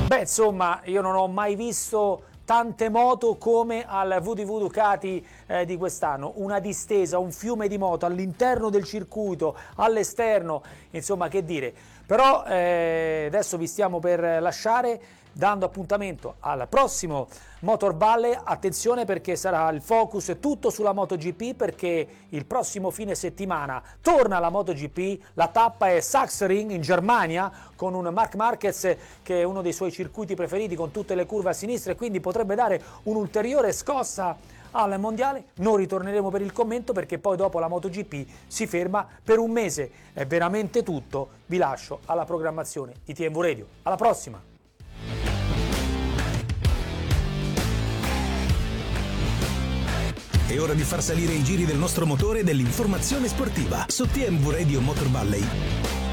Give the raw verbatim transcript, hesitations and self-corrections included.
Beh, insomma, io non ho mai visto tante moto come al V D V Ducati eh, di quest'anno, una distesa, un fiume di moto all'interno del circuito, all'esterno, insomma, che dire. Però eh, adesso vi stiamo per lasciare, dando appuntamento al prossimo Motor Valley. Attenzione, perché sarà il focus tutto sulla MotoGP, perché il prossimo fine settimana torna la MotoGP, la tappa è Sachsenring in Germania, con un Marc Marquez che è uno dei suoi circuiti preferiti, con tutte le curve a sinistra, e quindi potrebbe dare un'ulteriore scossa al mondiale. Non ritorneremo per il commento, perché poi dopo la MotoGP si ferma per un mese. È veramente tutto. Vi lascio alla programmazione di T M V Radio. Alla prossima! È ora di far salire i giri del nostro motore e dell'informazione sportiva su T M V Radio Motor Valley.